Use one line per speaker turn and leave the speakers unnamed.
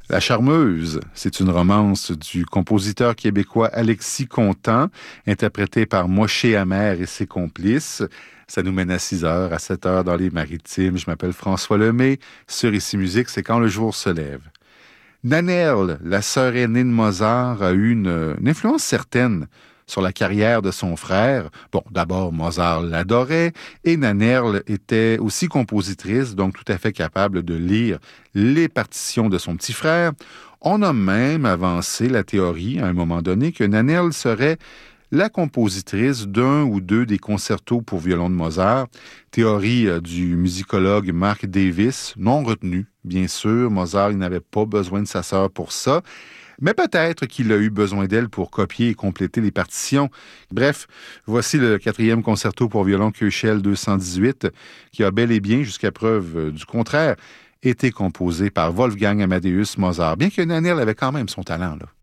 La Charmeuse, c'est une romance du compositeur québécois Alexis Contant, interprétée par Moshe Amer et ses complices. Ça nous mène à 6 heures, à 7 heures dans les Maritimes. Je m'appelle François Lemay. Sur Ici Musique, c'est quand le jour se lève. Nannerl, la sœur aînée de Mozart, a eu une influence certaine sur la carrière de son frère. Bon, d'abord, Mozart l'adorait et Nannerl était aussi compositrice, donc tout à fait capable de lire les partitions de son petit frère. On a même avancé la théorie, à un moment donné, que Nannerl serait la compositrice d'un ou deux des concertos pour violon de Mozart, théorie du musicologue Mark Davis, non retenue. Bien sûr, Mozart il n'avait pas besoin de sa sœur pour ça, mais peut-être qu'il a eu besoin d'elle pour copier et compléter les partitions. Bref, voici le 4e concerto pour violon Köchel 218, qui a bel et bien, jusqu'à preuve du contraire, été composé par Wolfgang Amadeus Mozart, bien que Nannerl avait quand même son talent, là.